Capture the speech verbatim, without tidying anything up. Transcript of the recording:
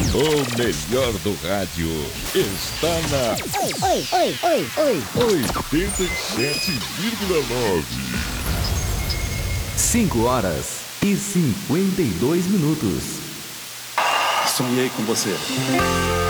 O melhor do rádio está na Oi, oi, oi, oi, oi. oitenta e sete vírgula nove. cinco horas e cinquenta e dois minutos. Sonhei com você.